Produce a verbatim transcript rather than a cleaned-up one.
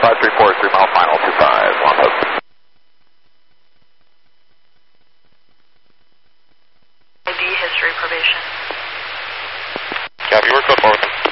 five three four, three mile final, two five, one up. I D history probation. Copy, we're code forward.